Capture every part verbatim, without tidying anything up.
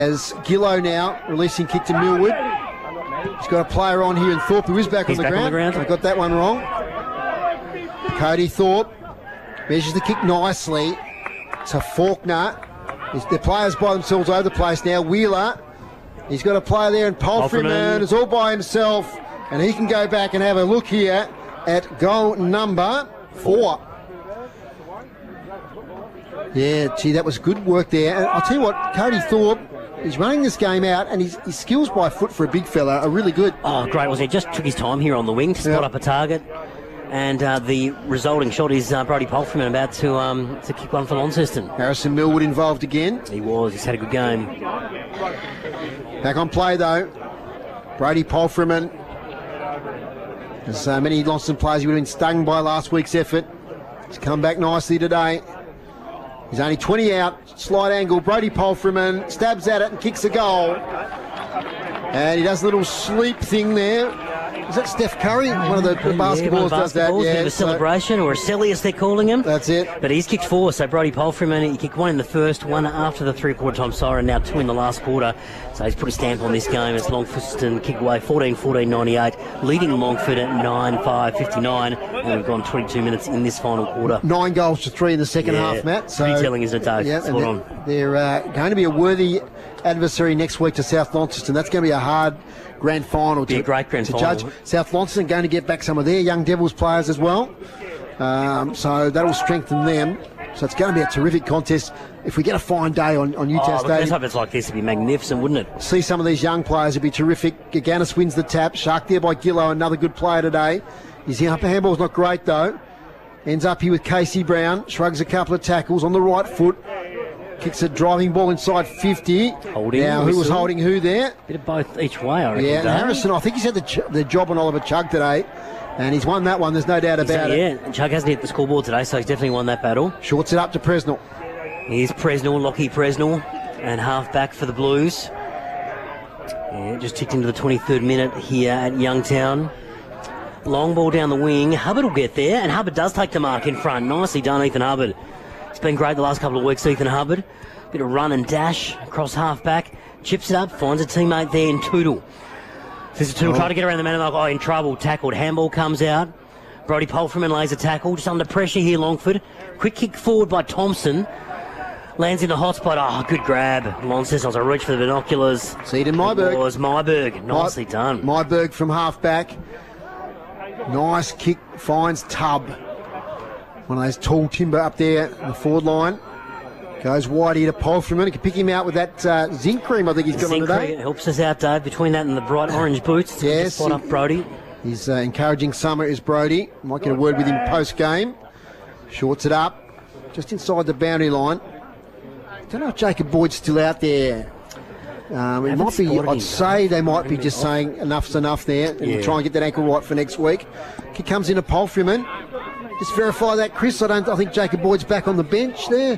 As Gillow now releasing kick to Millwood. He's got a player on here, and Thorpe, who is back, on the, back on the ground. I got that one wrong. Cody Thorpe measures the kick nicely to Faulkner. The players by themselves over the place now. Wheeler, he's got a player there, and Palfreyman is all by himself, and he can go back and have a look here at goal number four. Yeah, gee, that was good work there. And I'll tell you what, Cody Thorpe, he's running this game out, and his, his skills by foot for a big fella are really good. Oh, great, wasn't he? Just took his time here on the wing to spot yep. up a target. And uh, the resulting shot is uh, Brody Palfreyman about to um, to kick one for Launceston. Harrison Millwood involved again. He was. He's had a good game. Back on play, though. Brody Palfreyman. As uh, many Launceston players, he would have been stung by last week's effort. He's come back nicely today. He's only twenty out, slight angle. Brody Palfreyman stabs at it and kicks a goal. And he does a little sleep thing there. Is that Steph Curry? One of the, the basketballers yeah, does that. Yeah, a bit of a so celebration, or a celly as they're calling him. That's it. But he's kicked four, so Brody Palfreyman, he kicked one in the first, one after the three-quarter time siren, now two in the last quarter. So he's put a stamp on this game as Longford kick away fourteen fourteen ninety-eight, leading Longford at nine five fifty-nine, and we've gone twenty-two minutes in this final quarter. Nine goals to three in the second yeah, half, Matt. So pretty telling, isn't it, Dave? Yeah, Spot they're, on. They're uh, going to be a worthy adversary next week to South Launceston. That's going to be a hard grand final be to, a great grand to final. judge. South Launceston going to get back some of their young Devils players as well. Um, so that'll strengthen them. So it's going to be a terrific contest. If we get a fine day on, on Newtown oh, Stadium. Let's hope it's like this. It'd be magnificent, wouldn't it? See some of these young players. It'd be terrific. Gaganis wins the tap. Shark there by Gillow, another good player today. His upper handball's not great though. Ends up here with Casey Brown. Shrugs a couple of tackles on the right foot. Kicks a driving ball inside fifty. Holding. Now, who was holding who there? Bit of both each way, I reckon. Yeah, and Harrison, I think he's had the, ch- the job on Oliver Chugg today. And he's won that one, there's no doubt about he's, it. Yeah, Chugg hasn't hit the scoreboard today, so he's definitely won that battle. Shorts it up to Presnell. Here's Presnell, Lockie Presnell, and half back for the Blues. Yeah, just ticked into the twenty-third minute here at Youngtown. Long ball down the wing. Hubbard will get there, and Hubbard does take the mark in front. Nicely done, Ethan Hubbard. It's been great the last couple of weeks, Ethan Hubbard. Bit of run and dash across half back. Chips it up, finds a teammate there in Tootle. Says Tootle, oh. try to get around the man, and oh, in trouble. Tackled. Handball comes out. Brody Palfreyman lays a tackle. Just under pressure here, Longford. Quick kick forward by Thompson. Lands in the hot spot. Oh, good grab. Launceston a reach for the binoculars. See it in Myberg. It was Myberg. Nicely My, done. Myberg from half back. Nice kick. Finds Tubb. One of those tall timber up there in the forward line. Goes wide here to Palfreyman. He can pick him out with that uh, zinc cream I think he's got zinc on today. Cream helps us out, Dave, between that and the bright orange boots. Yes. Spot up Brody. He's uh, encouraging Summer is Brody. Might get a word with him post-game. Shorts it up. Just inside the boundary line. Don't know if Jacob Boyd's still out there. Um, it might be, I'd say they might be just saying enough's enough there and yeah. try and get that ankle right for next week. He comes into Palfreyman. Just verify that, Chris. I don't. I think Jacob Boyd's back on the bench there.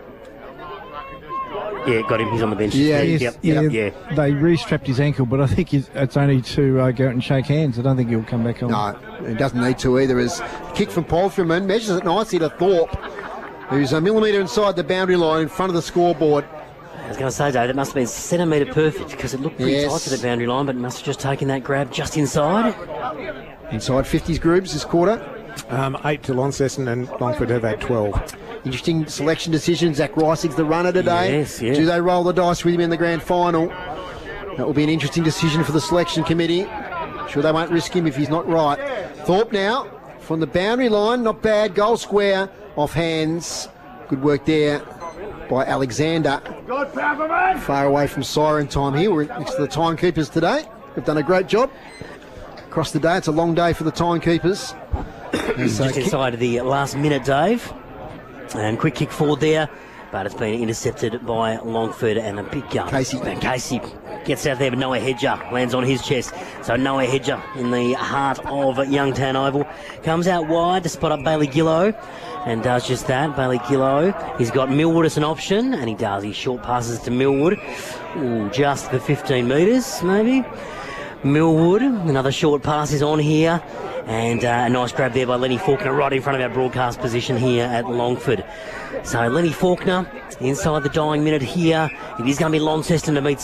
Yeah, got him. He's on the bench. Yeah, yep, yep, yeah, yep. yeah. They re-strapped his ankle, but I think it's only to uh, go out and shake hands. I don't think he'll come back on. No, he doesn't need to either. As kick from Palfreyman measures it nicely to Thorpe, who's a millimetre inside the boundary line in front of the scoreboard. I was going to say, Dave, that must have been centimetre perfect because it looked pretty yes. tight to the boundary line, but it must have just taken that grab just inside. Inside fifties groups this quarter. Um, eight to Launceston, and Longford have had twelve. Interesting selection decision. Zach Reisig's the runner today. Yes, yeah. Do they roll the dice with him in the grand final? That will be an interesting decision for the selection committee. Sure they won't risk him if he's not right. Thorpe now from the boundary line. Not bad. Goal square off hands. Good work there by Alexander. Far away from siren time here. We're next to the timekeepers today. They've done a great job. Across the day, it's a long day for the timekeepers. Just uh, inside of the last minute, Dave. And quick kick forward there, but it's been intercepted by Longford, and a big gun. Casey. And Casey gets out there, but Noah Hedger lands on his chest. So Noah Hedger in the heart of Youngtown Oval comes out wide to spot up Bailey Gillow, and does just that. Bailey Gillow, he's got Millwood as an option, and he does. He short passes to Millwood. Ooh, just for fifteen metres, maybe. Millwood. Another short pass is on here. And uh, a nice grab there by Lenny Faulkner right in front of our broadcast position here at Longford. So Lenny Faulkner inside the dying minute here. It is going to be Launceston to meet